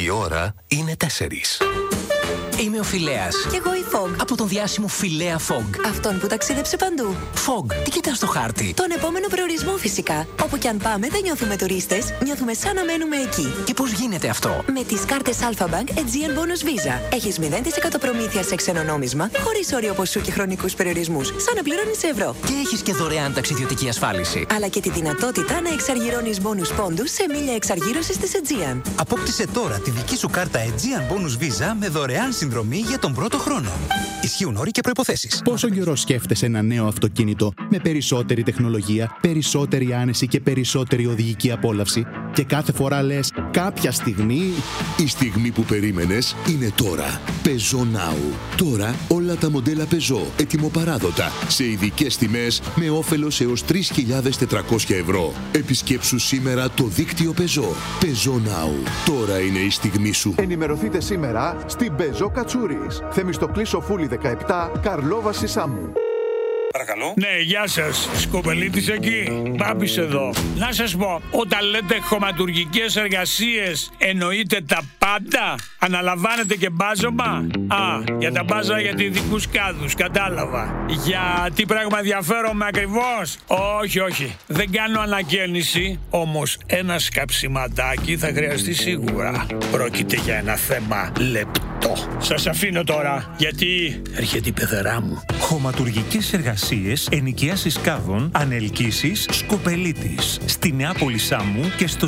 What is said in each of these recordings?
Η ώρα είναι 4. Είμαι ο Φιλέας. Κι εγώ η Φογ. Από τον διάσημο Φιλέα Φογ. Αυτόν που ταξίδεψε παντού. Φογ, τι κοιτάς στο χάρτη? Τον επόμενο προορισμό φυσικά. Όπου κι αν πάμε δεν νιώθουμε τουρίστες, νιώθουμε σαν να μένουμε εκεί. Και πώς γίνεται αυτό? Με τις κάρτες Alpha Bank Aegean Bonus Visa. Έχεις 0% προμήθεια σε ξένο νόμισμα, χωρίς όριο ποσού και χρονικούς περιορισμούς, σαν να πληρώνεις ευρώ. Και έχεις και δωρεάν ταξιδιωτική ασφάλιση. Αλλά και τη δυνατότητα να εξαργυρώνεις bonus πόντους σε μίλια εξαργύρωσης της Aegean. Απόκτησε τώρα τη δική σου κάρτα Aegean Bonus Visa με δωρεάν συνδρομή για τον πρώτο χρόνο. Ισχύουν όροι και προϋποθέσεις. Πόσο καιρό σκέφτεσαι ένα νέο αυτοκίνητο με περισσότερη τεχνολογία, περισσότερη άνεση και περισσότερη οδηγική απόλαυση? Και κάθε φορά λες, κάποια στιγμή... Η στιγμή που περίμενες είναι τώρα. Peugeot Now. Τώρα όλα τα μοντέλα Peugeot ετοιμοπαράδοτα σε ειδικές τιμές με όφελος έως 3.400 ευρώ. Επισκέψου σήμερα το δίκτυο Peugeot. Peugeot Now. Τώρα είναι η στιγμή σου. Ενημερωθείτε σήμερα στην Peugeot Κατσούρης. Θεμιστοκλής Σοφούλη 17, Καρλόβαση Σάμου. Παρακαλώ. Ναι, γεια σας. Σκοπελίτης εκεί. Μπάμπης εδώ. Να σας πω, όταν λέτε χωματουργικές εργασίες, εννοείτε τα πάντα? Αναλαμβάνετε και μπάζωμα? Για τα μπάζα για ειδικούς κάδους, κατάλαβα. Για τι πράγμα ενδιαφέρομαι ακριβώς? Όχι. Δεν κάνω ανακαίνιση, όμως ένα σκαψιματάκι θα χρειαστεί σίγουρα. Πρόκειται για ένα θέμα λεπτό. Σας αφήνω τώρα, γιατί έρχεται η πεθερά μου. Χωματουργικές εργασίες, ενοικίασης κάδων, ανελκύσεις, Σκοπελίτης. Στη Νεάπολη Σάμου και στο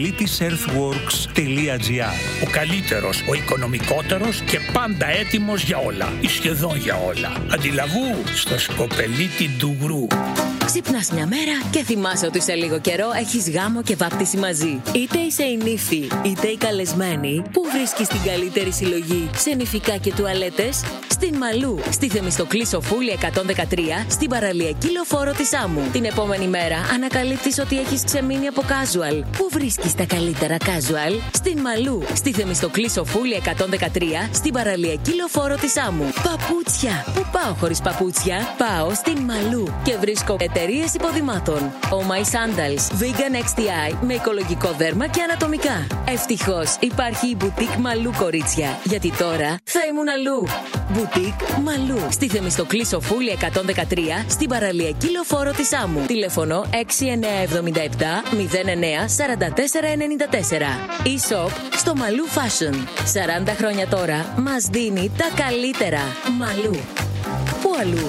skopelitisearthworks.gr. Ο καλύτερος, ο οικονομικότερος και πάντα έτοιμος για όλα. Ή σχεδόν για όλα. Αντιλαβού στο Σκοπελίτη Ντουγρού. Ξυπνάς μια μέρα και θυμάσαι ότι σε λίγο καιρό έχεις γάμο και βάπτιση μαζί. Είτε είσαι η νύφη, είτε η καλεσμένη, πού βρίσκεις την καλύτερη συλλογή σε νηφικά και τουαλέτες? Στην Μαλού, στη Θεμιστοκλή Σοφούλη 113, στην παραλιακή λεωφόρο της Σάμου. Την επόμενη μέρα ανακαλύπτεις ότι έχεις ξεμείνει από casual. Πού βρίσκεις τα καλύτερα casual? Στην Μαλού, στη Θεμιστοκλή Σοφούλη 113, στην παραλιακή λεωφόρο της Σάμου. Παπούτσια. Πού πάω χωρίς παπούτσια? Πάω στην Μαλού και βρίσκω εταιρείες υποδημάτων. Oh My Sandals, Vegan XTI με οικολογικό δέρμα και ανατομικά. Ευτυχώς υπάρχει η Boutique Μαλού, κορίτσια, γιατί τώρα θα ήμουν αλλού. Boutique Μαλού, στη Θεμιστοκλή Σοφούλη 113, στην παραλιακή λεωφόρο της Σάμου. Τηλέφωνο 6977 09 44 94. E-shop στο Μαλού Fashion. 40 χρόνια τώρα μας δίνει τα καλύτερα. Μαλού. Πού αλλού?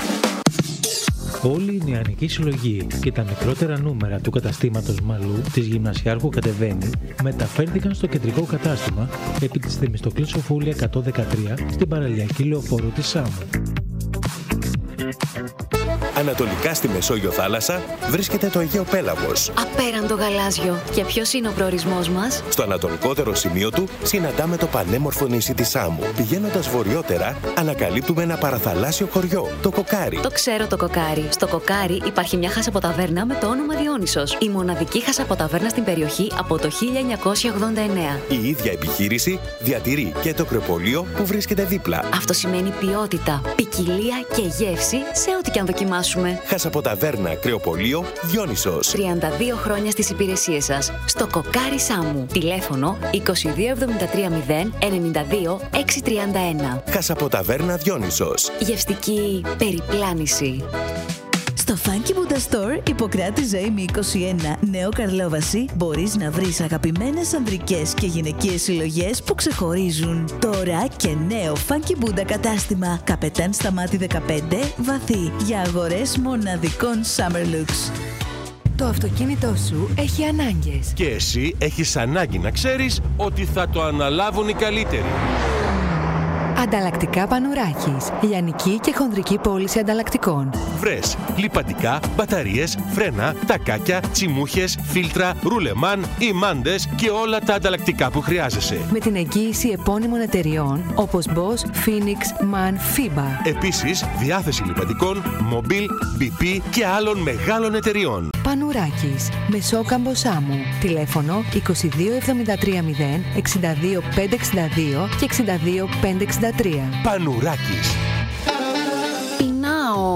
Όλη η νεανική συλλογή και τα μικρότερα νούμερα του καταστήματος Μαλού της Γυμνασιάρχου Κατεβαίνει μεταφέρθηκαν στο κεντρικό κατάστημα επί της Θεμιστοκλής Σοφούλη 113 στην παραλιακή λεωφόρο της Σάμου. Ανατολικά στη Μεσόγειο θάλασσα βρίσκεται το Αιγαίο Πέλαγος. Απέραντο γαλάζιο. Και ποιος είναι ο προορισμός μας? Στο ανατολικότερο σημείο του συναντάμε το πανέμορφο νησί της Σάμου. Πηγαίνοντας βορειότερα, ανακαλύπτουμε ένα παραθαλάσσιο χωριό, το Κοκάρι. Το ξέρω το Κοκάρι. Στο Κοκάρι υπάρχει μια χασαποταβέρνα με το όνομα Διόνυσος. Η μοναδική χασαποταβέρνα στην περιοχή από το 1989. Η ίδια επιχείρηση διατηρεί και το κρεοπολείο που βρίσκεται δίπλα. Αυτό σημαίνει ποιότητα, ποικιλία και γεύση σε ό,τι και αν δοκιμάσουμε. Χασαποταβέρνα, κρεοπολείο, Διόνυσος. 32 χρόνια στις υπηρεσίες σας. Στο Κοκάρι Σάμου. Τηλέφωνο 2273 092 631. Χασαποταβέρνα, Διόνυσος. Γευστική περιπλάνηση. Στο Funky Buddha Store, Ιπποκράτη Ζωήμη 21, Νέο Καρλόβαση, μπορείς να βρεις αγαπημένες ανδρικές και γυναικείες συλλογές που ξεχωρίζουν. Τώρα και νέο Funky Buddha κατάστημα, Καπετάν Σταμάτη 15, βαθύ, για αγορές μοναδικών summer looks. Το αυτοκίνητό σου έχει ανάγκες. Και εσύ έχεις ανάγκη να ξέρεις ότι θα το αναλάβουν οι καλύτεροι. Ανταλλακτικά Πανουράκης. Λιανική και χονδρική πώληση ανταλλακτικών. Βρες λιπαντικά, μπαταρίες, φρένα, τακάκια, τσιμούχες, φίλτρα, ρουλεμάν, ημάντες και όλα τα ανταλλακτικά που χρειάζεσαι. Με την εγγύηση επώνυμων εταιριών όπως Bosch, Phoenix, MAN, FIBA. Επίσης, διάθεση λιπαντικών, Mobil, BP και άλλων μεγάλων εταιριών. Πανουράκης. Μεσόκαμπο Σάμου. Τηλέφωνο 2273 0 62 562 και 62 563. Πανουράκης. Πεινάω.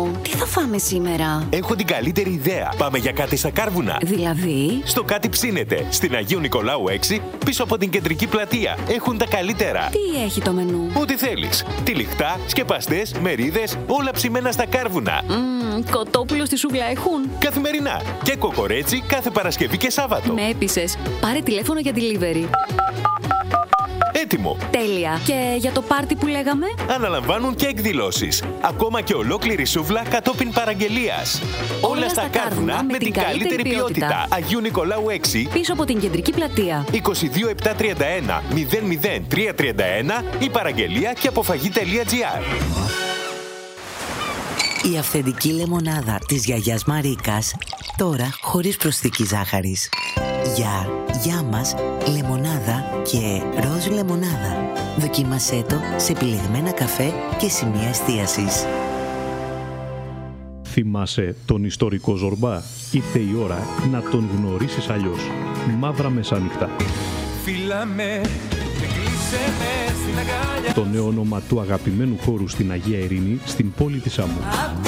μου, τι θα φάμε σήμερα? Έχω την καλύτερη ιδέα. Πάμε για κάτι στα Κάρβουνα. Δηλαδή? Στο Κάτι Ψήνεται. Στην Αγίου Νικολάου 6, πίσω από την κεντρική πλατεία. Έχουν τα καλύτερα. Τι έχει το μενού? Ό,τι θέλεις. Τυλιχτά, σκεπαστές, μερίδες, όλα ψημένα στα Κάρβουνα. Κοτόπουλο στη σούβλα έχουν? Καθημερινά. Και κοκορέτσι κάθε Παρασκευή και Σάββατο. Με έπεισες. Πάρε τηλέφωνο για delivery. Έτοιμο. Τέλεια. Και για το πάρτι που λέγαμε? Αναλαμβάνουν και εκδηλώσεις. Ακόμα και ολόκληρη σούβλα κατόπιν παραγγελίας. Όλα στα Κάρβουνα με την καλύτερη ποιότητα. Αγίου Νικολάου 6. Πίσω από την κεντρική πλατεία. 22731 00331 η παραγγελία και αποφαγή.gr. Η αυθεντική λεμονάδα της γιαγιάς Μαρίκας, τώρα χωρίς προσθήκη ζάχαρης. Για μας, λεμονάδα και ροζ λεμονάδα. Δοκίμασέ το σε επιλεγμένα καφέ και σημεία εστίασης. Θυμάσαι τον ιστορικό Ζορμπά? Ήρθε η ώρα να τον γνωρίσεις αλλιώς. Μαύρα Μεσάνυχτα. Το νέο όνομα του αγαπημένου χώρου στην Αγία Ειρήνη, στην πόλη της Σάμου.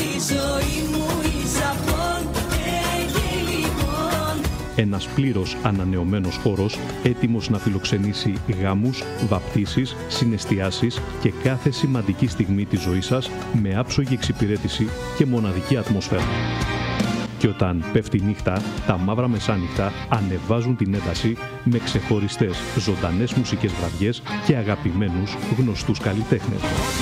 Ένας πλήρως ανανεωμένος χώρος, έτοιμος να φιλοξενήσει γάμους, βαπτίσεις, συναισθιάσεις και κάθε σημαντική στιγμή της ζωής σας με άψογη εξυπηρέτηση και μοναδική ατμόσφαιρα. Και όταν πέφτει η νύχτα, τα Μαύρα Μεσάνυχτα ανεβάζουν την ένταση με ξεχωριστές ζωντανές μουσικές βραδιές και αγαπημένους γνωστούς καλλιτέχνες.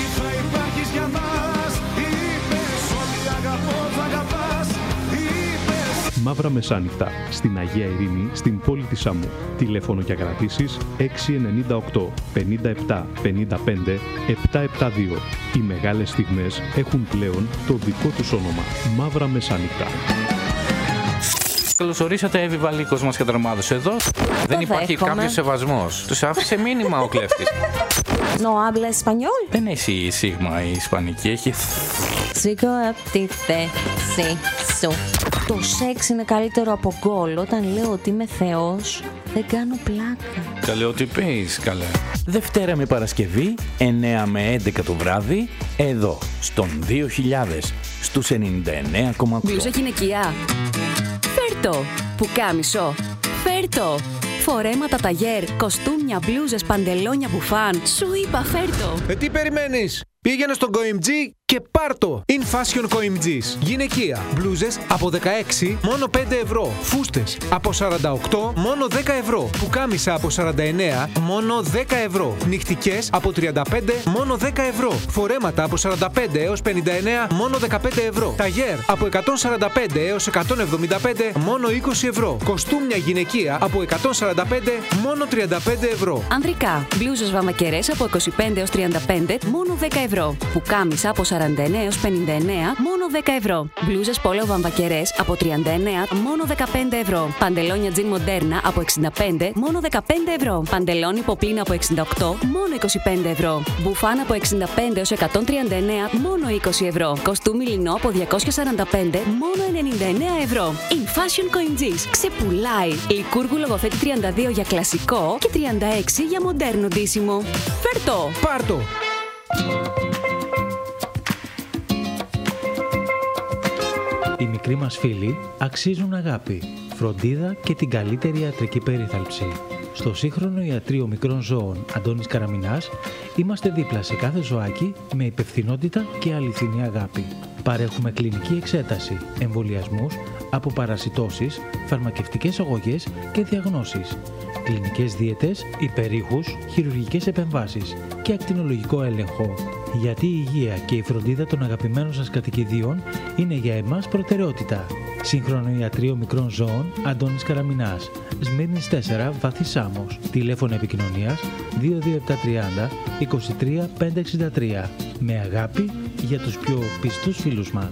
Μαύρα Μεσάνυχτα, στην Αγία Ειρήνη, στην πόλη της Σάμου. Τηλέφωνο για κρατήσεις 698 57 55 772. Οι μεγάλες στιγμές έχουν πλέον το δικό τους όνομα. Μαύρα Μεσάνυχτα. Καλώς ορίσατε, Εύη Βαλίκος μας καταρμάδωσε εδώ. Δεν υπάρχει κάποιος σεβασμός. Τους άφησε μήνυμα ο κλέφτης. No habla español. Δεν έχει σίγμα η ισπανική, έχει... Σήκω απ' τη θέση σου. Το σεξ είναι καλύτερο από γκολ. Όταν λέω ότι είμαι θεός, δεν κάνω πλάκα. Καλέ, ό,τι πεις, καλέ. Δευτέρα με Παρασκευή, 9 με 11 το βράδυ, εδώ, στον 2000, στους 99,8. Μπλούζα γυναικεία. Φέρτο. Πουκάμισο. Φέρτο. Φορέματα ταγέρ, κοστούμια, μπλούζες, παντελόνια, μπουφάν. Σου είπα φέρτο. Τι περιμένεις? Πήγαινε στον COIMG και πάρτο! In Fashion COIMG's. Γυναικεία. Μπλούζες από 16 μόνο 5 ευρώ. Φούστες από 48 μόνο 10 ευρώ. Πουκάμισα από 49 μόνο 10 ευρώ. Νυχτικές από 35 μόνο 10 ευρώ. Φορέματα από 45 έως 59 μόνο 15 ευρώ. Ταγέρ από 145 έως 175 μόνο 20 ευρώ. Κοστούμια γυναικεία από 145 μόνο 35 ευρώ. Ανδρικά. Μπλούζες βαμακερές από 25 έως 35 μόνο 10 ευρώ. Πουκάμισα από 49 έως 59 μόνο 10 ευρώ. Μπλούζες πόλο βαμβακερές από 39 μόνο 15 ευρώ. Παντελόνια τζιν μοντέρνα από 65 μόνο 15 ευρώ. Παντελόνι ποπλίνα από 68 μόνο 25 ευρώ. Μπουφάν από 65 έως 139 μόνο 20 ευρώ. Κοστούμι λινό από 245 μόνο 99 ευρώ. In Fashion COIMG's. Ξεπουλάει. Λικούργου Λογοθέτη 32 για κλασικό και 36 για μοντέρνο ντύσιμο. Φέρτο! Πάρτο! Οι μικροί μας φίλοι αξίζουν αγάπη, φροντίδα και την καλύτερη ιατρική περίθαλψη. Στο σύγχρονο ιατρείο μικρών ζώων Αντώνης Καραμινάς είμαστε δίπλα σε κάθε ζωάκι με υπευθυνότητα και αληθινή αγάπη. Παρέχουμε κλινική εξέταση, εμβολιασμούς, αποπαρασιτώσεις, φαρμακευτικές αγωγές και διαγνώσεις, κλινικές δίαιτες, υπερήχους, χειρουργικές επεμβάσεις και ακτινολογικό έλεγχο. Γιατί η υγεία και η φροντίδα των αγαπημένων σας κατοικιδίων είναι για εμάς προτεραιότητα. Σύγχρονο ιατρείο μικρών ζώων Αντώνης Καραμινάς, Σμύρνης 4, Βάθη Σάμος. Τηλέφωνο επικοινωνίας 22730 23 563. Με αγάπη για τους πιο πιστούς φίλους μας.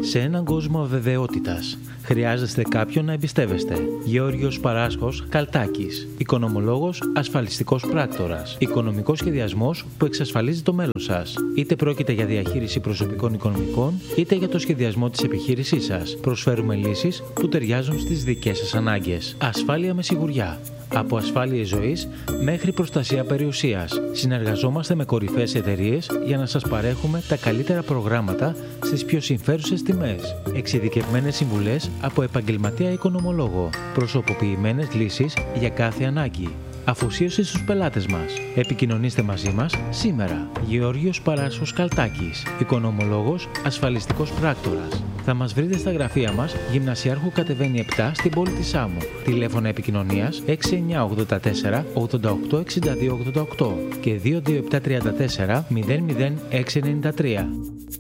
σε έναν κόσμο αβεβαιότητας. Χρειάζεστε κάποιον να εμπιστεύεστε. Γεώργιος Παράσχος Καλτάκης. Οικονομολόγος, ασφαλιστικός πράκτορας. Οικονομικός σχεδιασμός που εξασφαλίζει το μέλλον σας. Είτε πρόκειται για διαχείριση προσωπικών οικονομικών, είτε για το σχεδιασμό της επιχείρησής σας. Προσφέρουμε λύσεις που ταιριάζουν στις δικές σας ανάγκες. Ασφάλεια με σιγουριά. Από ασφάλειες ζωής μέχρι προστασία περιουσίας. Συνεργαζόμαστε με κορυφαίες εταιρείες για να σας παρέχουμε τα καλύτερα προγράμματα στις πιο συμφέρουσες τιμές. Εξειδικευμένες συμβουλές από επαγγελματία οικονομολόγο. Προσωποποιημένες λύσεις για κάθε ανάγκη. Αφοσίωση στους πελάτες μας. Επικοινωνήστε μαζί μας σήμερα. Γεώργιος Παράσχος Καλτάκης. Οικονομολόγος, ασφαλιστικός πράκτορας. Θα μας βρείτε στα γραφεία μας, Γυμνασιάρχου κατεβαίνει 7 στην πόλη της Σάμου. Τηλέφωνα επικοινωνίας 6984 88 62 88 και 22734 00693.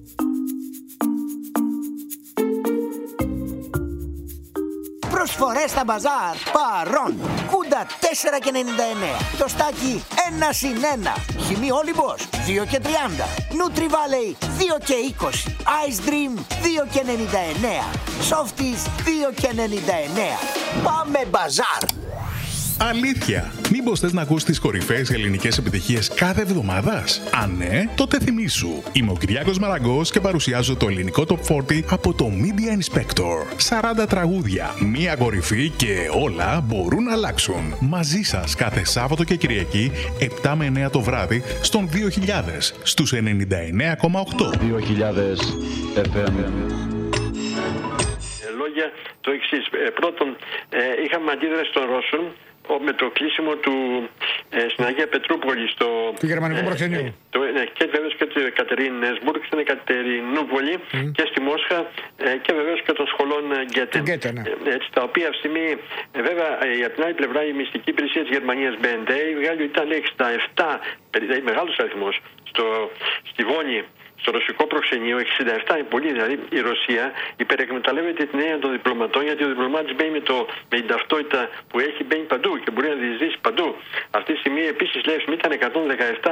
Προσφορές στα μπαζάρ παρών. Κούντα 4,99. Τοστάκι 1+1. Χυμή Όλυμπος 2,30. Νούτρι Βάλεϊ 2,20. Ice Dream 2,99. Softies 2,99. Πάμε μπαζάρ. Αλήθεια! Μήπως θες να ακούσεις τις κορυφαίες ελληνικές επιτυχίες κάθε εβδομάδας? Αν ναι, τότε θυμήσου. Είμαι ο Κυριάκος Μαραγκός και παρουσιάζω το ελληνικό Top 40 από το Media Inspector. 40 τραγούδια, μία κορυφή και όλα μπορούν να αλλάξουν. Μαζί σας κάθε Σάββατο και Κυριακή, 7 με 9 το βράδυ, στον 2000, στους 99,8. 2000 FM. Λόγια το εξής. Πρώτον, είχαμε αντίδραση των Ρώσων με το κλείσιμο του στην Αγία Πετρούπολη του γερμανικού προξενείου. Και βεβαίως και του Εκατερίνεσμπουργκ, στην Εκατερινούπολη και στη Μόσχα και βεβαίως και των σχολών Γκέτε. Τα οποία αυτή τη στιγμή, βέβαια, από την άλλη πλευρά η μυστική υπηρεσία της Γερμανίας BND, η Γάλλιο ήταν 67, δηλαδή μεγάλος αριθμός, στη Βόνη. Στο ρωσικό προξενείο 67 είναι πολύ, δηλαδή η Ρωσία υπερεκμεταλλεύεται την έννοια των διπλωματών, γιατί ο διπλωμάτης μπαίνει με την ταυτότητα που έχει, μπαίνει παντού και μπορεί να διεισδύσει παντού. Αυτή τη στιγμή επίσης λέει ήταν 117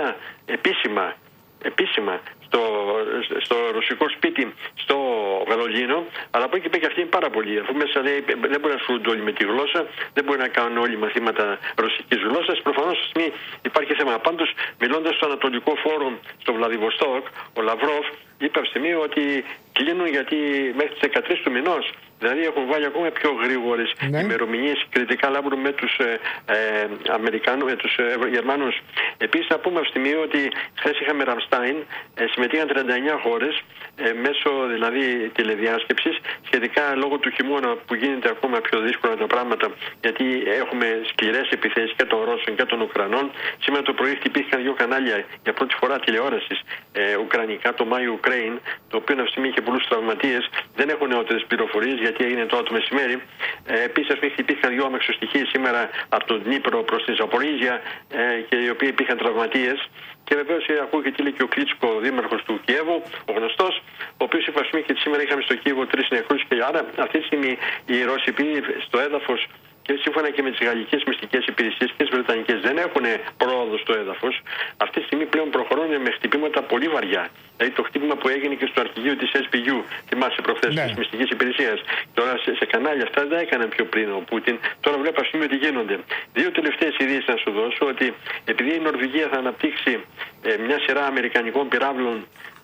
επίσημα στο ρωσικό σπίτι στο Βερολίνο, αλλά από εκεί πέρα αυτή είναι πάρα πολύ. Αφού μέσα λέει δεν μπορεί να ασχολούνται όλοι με τη γλώσσα, δεν μπορεί να κάνουν όλοι μαθήματα ρωσικής γλώσσας. Προφανώς αυτή τη στιγμή υπάρχει θέμα. Πάντως, μιλώντας στο Ανατολικό Φόρουμ στο Βλαδιβοστόκ, ο Λαυρόφ είπε αυτή τη στιγμή ότι κλείνουν γιατί μέχρι τις 13 του μηνός. Δηλαδή έχουν βάλει ακόμα πιο γρήγορες ημερομηνίες κριτικά λάμπρου με τους Αμερικάνους, με τους Γερμανούς. Επίσης να πούμε αυτή τη στιγμή ότι χθες είχαμε Ραμστάιν, συμμετείχαν 39 χώρες μέσω δηλαδή τηλεδιάσκεψης σχετικά λόγω του χειμώνα που γίνεται ακόμα πιο δύσκολα τα πράγματα, γιατί έχουμε σκληρές επιθέσεις και των Ρώσων και των Ουκρανών. Σήμερα το πρωί χτυπήθηκαν 2 κανάλια για πρώτη φορά τηλεόρασης ουκρανικά, το My Ukraine, το οποίο αυτή τη στιγμή είχε πολλούς τραυματίες. Δεν έχουν νεότερες πληροφορίες γιατί έγινε τώρα το μεσημέρι. Επίσης, χτυπήθηκαν 2 αμαξοστοιχείες σήμερα από τον Δνίπρο προς την Ζαπορίζια και οι οποίοι υπήρχαν τραυματίες. Και βεβαίως ακούγεται τι λέει και ο Κλίτσκο, ο δήμαρχος του Κιέβου, ο γνωστός, ο οποίος είπε και σήμερα είχαμε στο Κίεβο 3 νεκρούς και άρα αυτή τη στιγμή οι Ρώσοι στο έδαφος και σύμφωνα και με τις γαλλικές μυστικές υπηρεσίες και τις βρετανικές δεν έχουν πρόοδο στο έδαφος. Αυτή τη στιγμή πλέον προχωρούν με χτυπήματα πολύ βαριά. Δηλαδή το χτύπημα που έγινε και στο αρχηγείο της SBU, θυμάσαι προχθές, της μυστικής υπηρεσίας. Τώρα σε κανάλια αυτά δεν έκαναν πιο πριν ο Πούτιν. Τώρα βλέπω ας πούμε ότι γίνονται. 2 τελευταίες ειδήσεις να σου δώσω, ότι επειδή η Νορβηγία θα αναπτύξει μια σειρά αμερικανικών πυράβλων,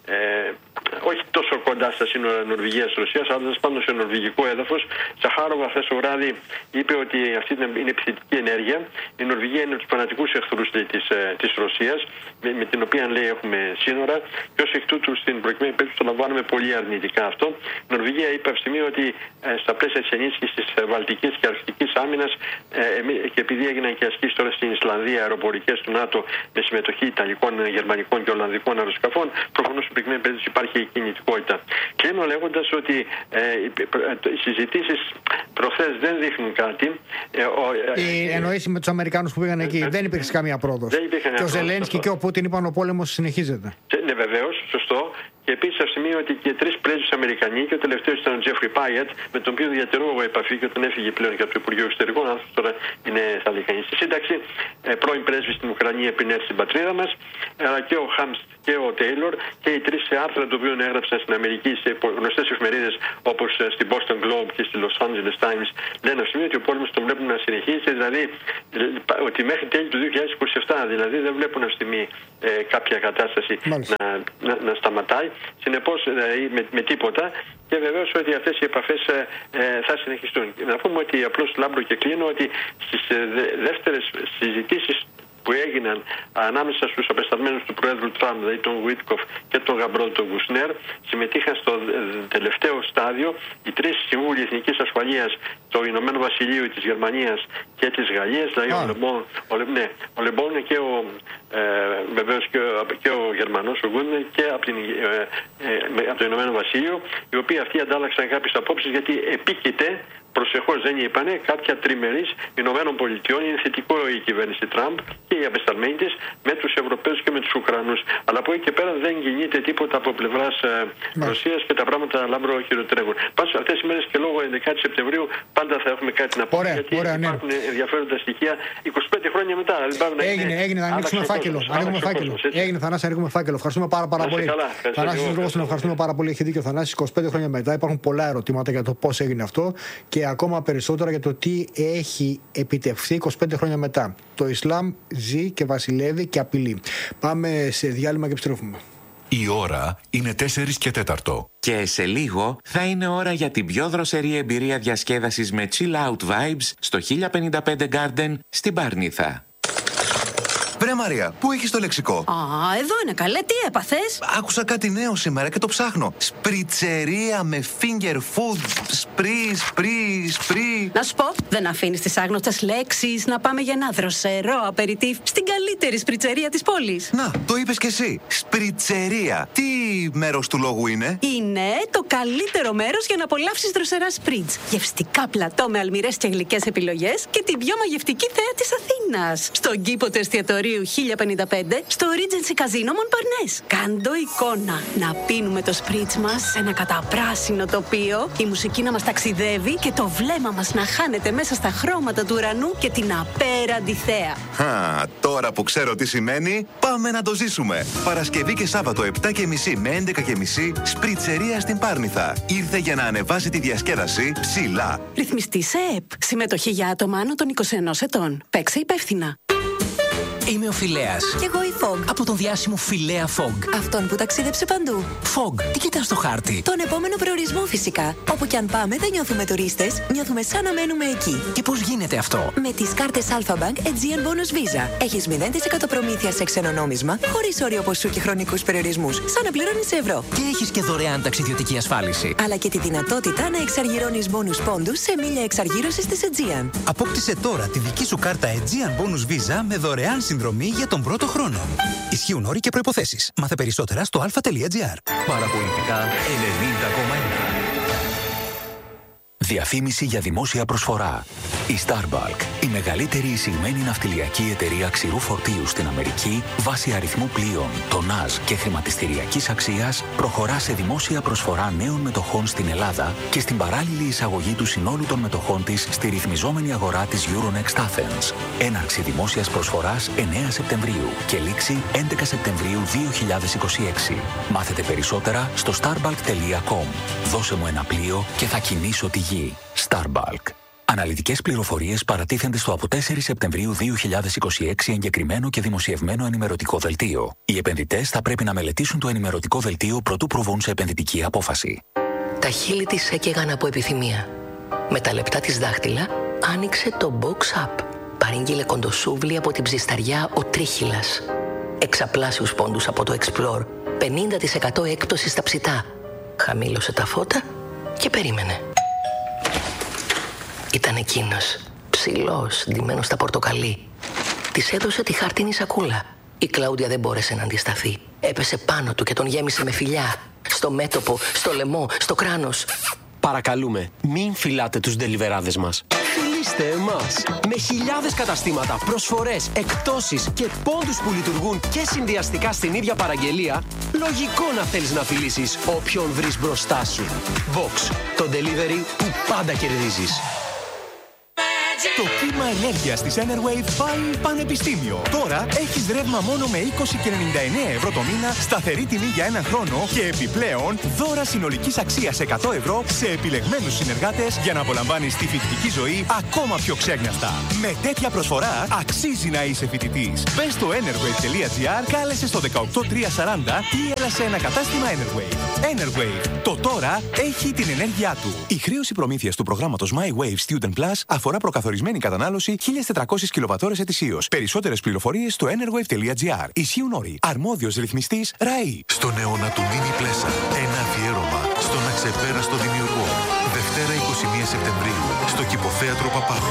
όχι τόσο κοντά στα σύνορα Νορβηγίας-Ρωσίας, αλλά πάνω σε νορβηγικό έδαφος. Σαχάροβα χθες το βράδυ είπε ότι αυτή είναι επιθετική ενέργεια. Η Νορβηγία είναι από τους φανατικούς εχθρούς της Ρωσίας, με την οποία λέει έχουμε σύνορα, και ως εκ τούτου στην προκειμένη περίπτωση το λαμβάνουμε πολύ αρνητικά αυτό. Η Νορβηγία είπε αυτή τη στιγμή ότι στα πλαίσια της ενίσχυσης της βαλτικής και αρκτικής άμυνας και επειδή έγιναν και ασκήσεις τώρα στην Ισλανδία αεροπορικές του ΝΑΤΟ με συμμετοχή Ιταλικών, Γερμανικών και Ολλανδικών αεροσκαφών, προφανώς στην προκειμένη περίπτωση υπάρχει κινητικότητα. Κλείνω λέγοντας ότι οι συζητήσεις προχθές δεν δείχνουν κάτι. Εννοείς με τους Αμερικάνους που πήγαν εκεί, δεν υπήρξε καμία πρόοδος. Και ο Ζελένσκι και ο Πούτιν είπαν ο πόλεμος συνεχίζεται. Ναι, βεβαίως, σωστό. Και επίσης θα σημείο ότι και 3 πρέσβεις Αμερικανοί, και ο τελευταίος ήταν ο Τζέφρι Πάιετ, με τον οποίο διατηρώ εγώ επαφή και όταν έφυγε πλέον και από το Υπουργείο Εξωτερικών, άνθρωπος τώρα είναι, θα λέει, στη σύνταξη, πρώην πρέσβης στην Ουκρανία πριν έρθει στην πατρίδα μας, αλλά και ο Χάμς και ο Τέιλορ, και οι 3 άρθρα των οποίων έγραψαν στην Αμερική σε γνωστές εφημερίδες όπως στην Boston Globe και στη Los Angeles Times, λένε ως σημείο ότι ο πόλεμος τον βλέπουν να συνεχίσει, δηλαδή ότι μέχρι τέλη του 2027 δηλαδή δεν βλέπουν αυτή τη στιγμή κάποια κατάσταση να σταματάει. Συνεπώς δηλαδή, με τίποτα, και βεβαίως ότι αυτές οι επαφές θα συνεχιστούν. Να πούμε ότι απλώς λάμπρο και κλείνω ότι στις δεύτερες συζητήσεις που έγιναν ανάμεσα στους απεσταλμένους του Προέδρου Τραμπ, δηλαδή τον Βίτκοφ και τον γαμπρό τον Κουσνέρ, συμμετείχαν στο τελευταίο στάδιο οι 3 συμβούλοι εθνικής ασφαλείας του Ηνωμένου Βασιλείου, της Γερμανίας και της Γαλλίας, δηλαδή ο Λεμπόν και βεβαίως και ο Γερμανός, ο Γκούντνερ, και από το Ηνωμένο Βασίλειο, οι οποίοι αυτοί αντάλλαξαν κάποιες απόψεις, γιατί επίκειται, προσεχώς δεν είπανε, κάποια τριμερής Ηνωμένων Πολιτειών. Είναι θετικό η κυβέρνηση Τραμπ και οι απεσταλμένοι της με τους Ευρωπαίους και με τους Ουκρανούς. Αλλά από εκεί και πέρα δεν κινείται τίποτα από πλευράς Ρωσίας και τα πράγματα λάμπρο χειροτερεύουν. Πάντως αυτές οι μέρες και λόγω 11 Σεπτεμβρίου πάντα θα έχουμε κάτι να πούμε. Γιατί υπάρχουν ενδιαφέροντα στοιχεία 25 χρόνια μετά. Έγινε, να ανοίξουμε φάκελο. Έγινε, Θανάση, ανοίγουμε φάκελο. Ευχαριστούμε πάρα πολύ. Θανάση, τον ευχαριστούμε πάρα πολύ. Έχει δίκιο, Θανάση. 25 χρόνια μετά υπάρχουν πολλά ερωτήματα για το πώς έγινε αυτό και ακόμα περισσότερα για το τι έχει επιτευχθεί 25 χρόνια μετά. Το Ισλάμ ζει και βασιλεύει και απειλεί. Πάμε σε διάλειμμα και επιστρέφουμε. Η ώρα είναι 4 και 4. Και σε λίγο θα είναι ώρα για την πιο δροσερή εμπειρία διασκέδασης με chill out vibes στο 1055 Garden στην Παρνίθα. Βρε Μαρία, πού έχεις το λεξικό? Εδώ είναι καλέ, τι έπαθες? Άκουσα κάτι νέο σήμερα και το ψάχνω. Σπριτσερία με finger food, σπρί. Να σου πω, δεν αφήνεις τις άγνωστες λέξεις, να πάμε για ένα δροσερό απεριτίφ στην καλύτερη σπριτσερία της πόλης. Να, το είπες κι εσύ. Σπριτσερία. Τι μέρος του λόγου είναι? Είναι το καλύτερο μέρος για να απολαύσεις δροσερά σπριτς. Γευστικά πλατό με αλμυρές και γλυκές επιλογές και την πιο μαγευτική θέα της Αθήνας. Στον κήπο του εστιατορίου 1055 στο Regency Casino Montparnasse. Κάντο εικόνα. Να πίνουμε το σπρίτς μας σε ένα καταπράσινο τοπίο, η μουσική να μας ταξιδεύει και το βλέμμα μας να χάνεται μέσα στα χρώματα του ουρανού και την απέραντη θέα. Τώρα που ξέρω τι σημαίνει, πάμε να το ζήσουμε. Παρασκευή και Σάββατο 7:30 με 11:30 σπριτσερία στην Πάρνηθα. Ήρθε για να ανεβάσει τη διασκέδαση ψηλά. Ρυθμιστή σε ΕΠ. Συμμετοχή για άτομα άνω των 21 ετών. Παίξε υπεύθυνα. Είμαι ο Φιλέας. Κι εγώ η Fog. Από τον διάσημο Φιλέα Fog. Αυτόν που ταξίδεψε παντού. Fog, τι κοιτάς στο χάρτη? Τον επόμενο προορισμό φυσικά. Όπου κι αν πάμε δεν νιώθουμε τουρίστες, νιώθουμε σαν να μένουμε εκεί. Και πώς γίνεται αυτό? Με τις κάρτες Alpha Bank Aegean Bonus Visa. Έχεις 0% προμήθεια σε ξένο νόμισμα, χωρίς όριο ποσού και χρονικούς περιορισμούς, σαν να πληρώνεις σε ευρώ. Και έχεις και δωρεάν ταξιδιωτική ασφάλιση. Αλλά και τη δυνατότητα να εξαργυρώνεις bonus πόντους σε μίλια εξαργύρωσης της Aegean. Απόκτησε τώρα τη δική σου κάρτα Aegean Bonus Visa με δωρεάν συνδρομή για τον πρώτο χρόνο. Ισχύουν όροι και προϋποθέσεις. Μάθε περισσότερα στο alpha.gr. Παραπολιτικά 90,1. Διαφήμιση για δημόσια προσφορά. Η Starbulk, η μεγαλύτερη εισηγμένη ναυτιλιακή εταιρεία ξηρού φορτίου στην Αμερική, βάσει αριθμού πλοίων, τονάζ και χρηματιστηριακής αξίας, προχωρά σε δημόσια προσφορά νέων μετοχών στην Ελλάδα και στην παράλληλη εισαγωγή του συνόλου των μετοχών της στη ρυθμιζόμενη αγορά της Euronext Athens. Έναρξη δημόσιας προσφοράς 9 Σεπτεμβρίου και λήξη 11 Σεπτεμβρίου 2026. Μάθετε περισσότερα στο starbulk.com. Δώσε μου ένα πλοίο και θα κινήσω τη γη. Starbulk. Αναλυτικές πληροφορίες παρατίθενται στο από 4 Σεπτεμβρίου 2026 εγκεκριμένο και δημοσιευμένο ενημερωτικό δελτίο. Οι επενδυτές θα πρέπει να μελετήσουν το ενημερωτικό δελτίο προτού προβούν σε επενδυτική απόφαση. Τα χείλη της έκαιγαν από επιθυμία. Με τα λεπτά της δάχτυλα άνοιξε το Box Up. Παρήγγειλε κοντοσούβλι από την ψισταριά ο Τρίχυλας. Εξαπλάσιους πόντους από το Explore. 50% έκπτωση στα ψητά. Χαμήλωσε τα φώτα και περίμενε. Ήταν εκείνος, ψηλός, ντυμένος στα πορτοκαλί. Της έδωσε τη χαρτίνη σακούλα. Η Κλάουντια δεν μπόρεσε να αντισταθεί. Έπεσε πάνω του και τον γέμισε με φιλιά. Στο μέτωπο, στο λαιμό, στο κράνος. Παρακαλούμε, μην φυλάτε τους ντελιβεράδες μας. Ορίστε εμάς! Με χιλιάδες καταστήματα, προσφορές, εκπτώσεις και πόντους που λειτουργούν και συνδυαστικά στην ίδια παραγγελία, λογικό να θέλεις να φιλήσεις όποιον βρεις μπροστά σου. Box, το delivery που πάντα κερδίζεις. Το κύμα ενέργειας της Enerwave πάει πανεπιστήμιο. Τώρα έχεις ρεύμα μόνο με 20,99 ευρώ το μήνα, σταθερή τιμή για έναν χρόνο και επιπλέον δώρα συνολικής αξίας 100 ευρώ σε επιλεγμένους συνεργάτες για να απολαμβάνεις τη φοιτητική ζωή ακόμα πιο ξέγνιαστα. Με τέτοια προσφορά αξίζει να είσαι φοιτητής. Μπες στο enerwave.gr, κάλεσε στο 18340 ή έλα σε ένα κατάστημα Enerwave. Enerwave. Το τώρα έχει την ενέργειά του. Η χρέωση προμήθειας του προγράμματος My Wave Student Plus αφορά προκαθορισμένη κατανάλωση 1.400 κιλοβατώρες ετησίως. Περισσότερες πληροφορίες στο enerwave.gr. Ισχύουν όροι. Αρμόδιος ρυθμιστής ΡΑΗ. Στον αιώνα του Μίνι Πλέσα. Ένα αφιέρωμα στον αξεπέραστο δημιουργό. Δευτέρα 21 Σεπτεμβρίου στο Κηποθέατρο Παπάδου.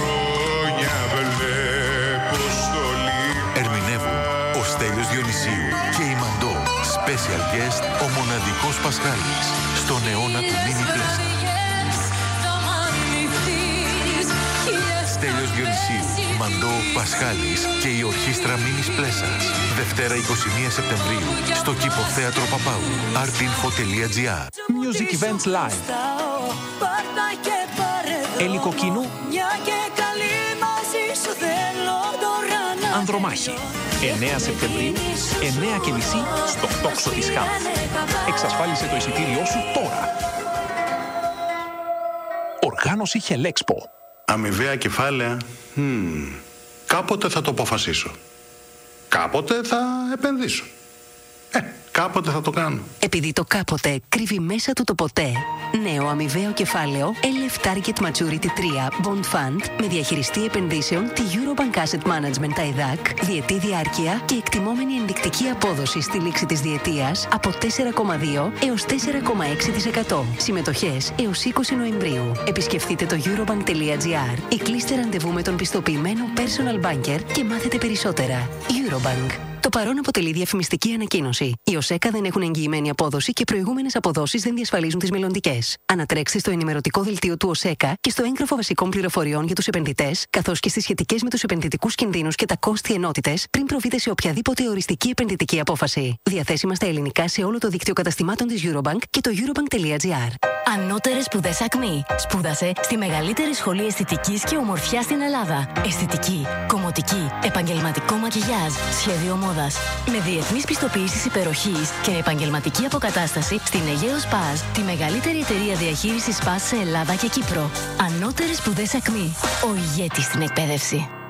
Ερμηνεύουν ο Στέλιος Διονυσίου και η Μαντώ. Special guest ο μοναδικός Πασχάλης. Στον αιώνα του Μίνι Πλέσα. Στέλιος Διονυσίου, Μαντώ, Πασχάλης και η ορχήστρα Μίνις Πλέσας. Δευτέρα 21 Σεπτεμβρίου στο Κηποθέατρο Παπάου. artinfo.gr. Music Events Live. Έλικο κοινού. Ανδρομάχη. 9 Σεπτεμβρίου, 9:30 στο τόξο της ΧΑΜ. Εξασφάλισε το εισιτήριό σου τώρα. Οργάνωση Χελέξπο. Αμοιβαία κεφάλαια. Κάποτε θα το αποφασίσω. Κάποτε θα επενδύσω. Κάποτε θα το κάνω. Επειδή το κάποτε κρύβει μέσα του το ποτέ. Νέο αμοιβαίο κεφάλαιο LF Target Maturity 3 Bond Fund με διαχειριστή επενδύσεων τη Eurobank Asset Management ΤΑΙΔΑΚ, διετή διάρκεια και εκτιμόμενη ενδεικτική απόδοση στη λήξη της διετίας από 4,2 έως 4,6%. Συμμετοχές έως 20 Νοεμβρίου. Επισκεφτείτε το eurobank.gr ή κλείστε ραντεβού με τον πιστοποιημένο personal banker και μάθετε περισσότερα. Eurobank. Το παρόν αποτελεί διαφημιστική ανακοίνωση. Οι ΟΣΕΚΑ δεν έχουν εγγυημένη απόδοση και προηγούμενες αποδόσεις δεν διασφαλίζουν τις μελλοντικές. Ανατρέξτε στο ενημερωτικό δελτίο του ΟΣΕΚΑ και στο έγγραφο βασικών πληροφοριών για τους επενδυτές, καθώς και στις σχετικές με τους επενδυτικούς κινδύνους και τα κόστη ενότητες, πριν προβείτε σε οποιαδήποτε οριστική επενδυτική απόφαση. Διαθέσιμα στα ελληνικά σε όλο το δίκτυο καταστημάτων της Eurobank και το eurobank.gr. Ανώτερες σπουδές ΑΚΜΗ. Σπούδασε στη μεγαλύτερη σχολή αισθητικής και ομορφιάς στην Ελλάδα. Αισθητική, κομμωτική, επαγγελματικό μακιγιάζ, σχέδιο μόδας. Με διεθνείς πιστοποιήσεις υπεροχής και επαγγελματική αποκατάσταση στην Αιγαίο Σπάζ, τη μεγαλύτερη εταιρεία διαχείρισης σπάζ σε Ελλάδα και Κύπρο. Ανώτερες σπουδές ΑΚΜΗ. Ο ηγέτης στην εκπαίδευση.